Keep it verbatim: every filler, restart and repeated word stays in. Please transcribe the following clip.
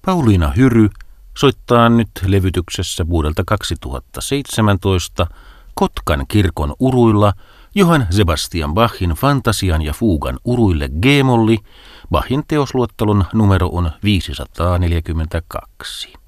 Pauliina Hyry soittaa nyt levytyksessä vuodelta kaksituhattaseitsemäntoista Kotkan kirkon uruilla Johann Sebastian Bachin Fantasian ja Fugan uruille G-molli. Bachin teosluettelon numero on viisisataaneljäkymmentäkaksi.